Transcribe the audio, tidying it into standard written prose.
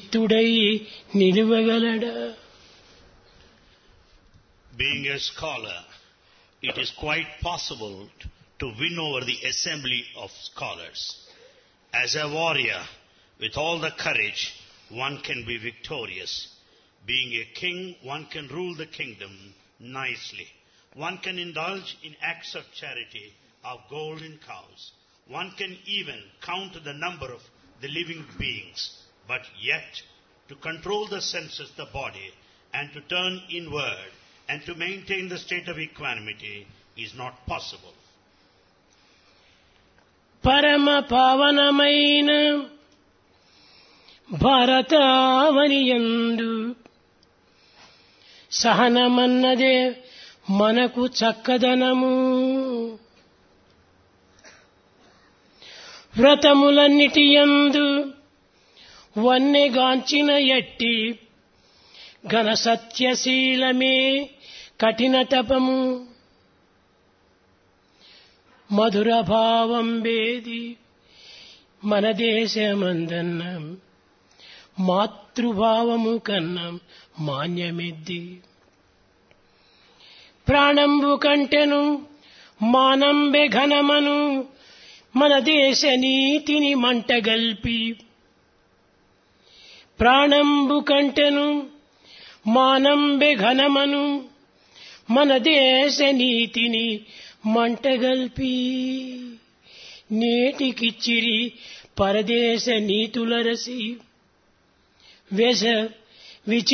చిత్తుడై నిలువగలడా? Being a scholar, it is quite possible to win over the assembly of scholars. As a warrior, with all the courage, one can be victorious. Being a king, one can rule the kingdom nicely. One can indulge in acts of charity of golden cows. One can even count the number of the living beings. But yet, to control the senses, the body, and to turn inward, and to maintain the state of equanimity is not possible. పరమ పావనమైన భారతావనియందు సహనమన్నదే మనకు చక్కదనము. వ్రతములన్నిటియందు వన్నెగాంచిన ఎట్టి ఘన సత్యశీలమే కఠిన తపము. మధుర భావం వేది మన దేశమందన్న మాతృభావము కన్నా మాన్యమిద్ది. ప్రాణంబు కంటెను మానంబె ఘనమను మన దేశ నీతిని మంటగల్పి. ప్రాణంబు కంటెను మానంబె ఘనమను మన దేశ నీతిని మంటగల్పి. నేటికిచ్చిరి పరదేశ నీతులరసి వెస